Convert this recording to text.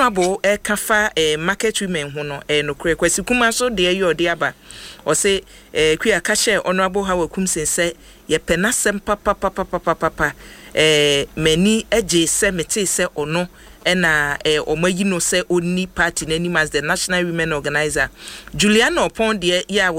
honorable kafa market women ho no no kure kwasi kuma so de yodi aba o se kuya ka share honorable Hawa Kumsen say ye penasem papa many eje se mete se ono ena omayi no se oni party nani as the national women organizer Juliana upon de ya